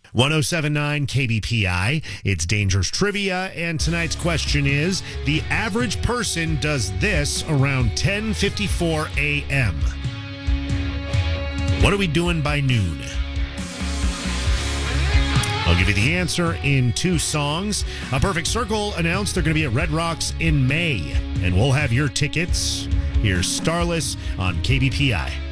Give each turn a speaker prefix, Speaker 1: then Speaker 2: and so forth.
Speaker 1: 1079 KBPI. It's Dangerous Trivia, and tonight's question is, the average person does this around 10:54 a.m. What are we doing by noon? I'll give you the answer in 2 songs. A Perfect Circle announced they're going to be at Red Rocks in May, and we'll have your tickets. Here's Starless on KBPI.